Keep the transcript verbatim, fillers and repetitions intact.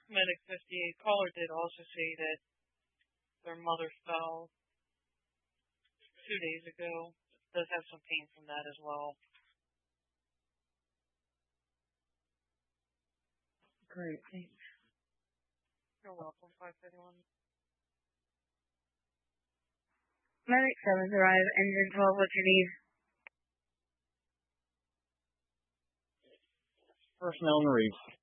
Medic fifty-eight caller did also say that their mother fell two days ago. Does have some pain from that as well. Great, thanks. You're welcome, five thirty-one. Medic seven's arrived, engine twelve, what you need? Personnel in the reef.